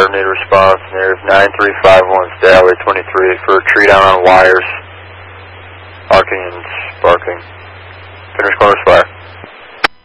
fire, need a response. There's 9351 Staley 23 for a tree down on wires. Arcing and sparking. Finish close fire.